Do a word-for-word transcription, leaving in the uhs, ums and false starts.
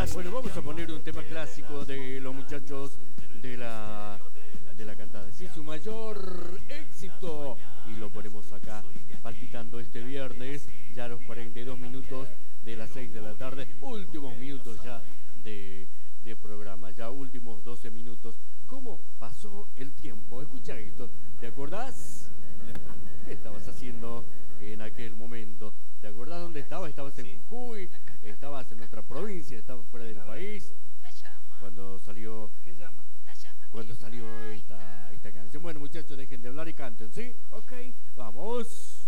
Bueno, vamos a poner un tema clásico de los muchachos de la de la cantada. Sí, su mayor éxito. Y lo ponemos acá, palpitando este viernes, ya a los cuarenta y dos minutos de las seis de la tarde. Últimos minutos ya de, de programa, ya últimos doce minutos. ¿Cómo pasó el tiempo? Escucha esto, ¿te acordás? ¿Qué estabas haciendo en aquel momento? ¿Te acordás dónde estabas? ¿Estabas en Jujuy? ¿Estabas en nuestra provincia? ¿Estabas fuera del país? Cuando salió, cuando salió esta, esta canción. Bueno, muchachos, dejen de hablar y canten, ¿sí? Ok, vamos.